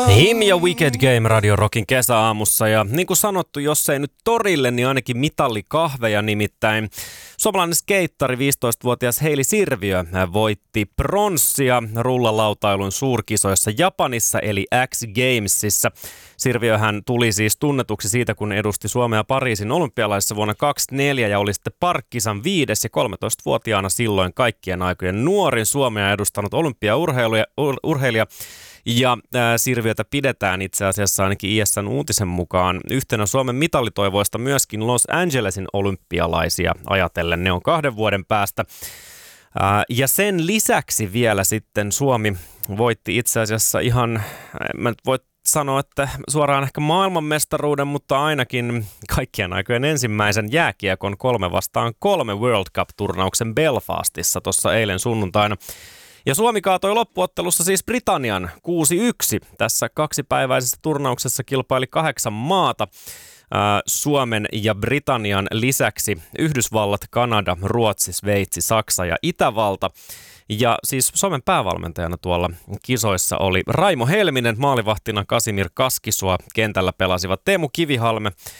Him ja Wicked Game Radio Rockin kesäaamussa ja niin kuin sanottu, jos ei nyt torille, niin ainakin mitallikahveja nimittäin. Suomalainen skeittari 15-vuotias Hailey Sirviö voitti pronssia rullalautailun suurkisoissa Japanissa eli X Gamesissa. Sirviöhän tuli siis tunnetuksi siitä, kun edusti Suomea Pariisin olympialaisissa vuonna 2024 ja oli sitten parkkisan 5. ja 13-vuotiaana silloin kaikkien aikojen nuorin Suomea edustanut olympiaurheilija. Ja Sirviötä pidetään itse asiassa ainakin ISN uutisen mukaan yhtenä Suomen mitallitoivoista myöskin Los Angelesin olympialaisia ajatellen. Ne on 2 vuoden päästä. Ja sen lisäksi vielä sitten Suomi voitti itse asiassa ihan, mä nyt voin sanoa, että suoraan ehkä maailmanmestaruuden, mutta ainakin kaikkien aikojen ensimmäisen jääkiekon 3-3 World Cup-turnauksen Belfastissa tuossa eilen sunnuntaina. Ja Suomi kaatoi loppuottelussa siis Britannian 6-1. Tässä 2-päiväisessä turnauksessa kilpaili 8 maata. Suomen ja Britannian lisäksi Yhdysvallat, Kanada, Ruotsi, Sveitsi, Saksa ja Itävalta. Ja siis Suomen päävalmentajana tuolla kisoissa oli Raimo Helminen, maalivahtina Kasimir Kaskisuo, kentällä pelasivat Teemu Kivihalme,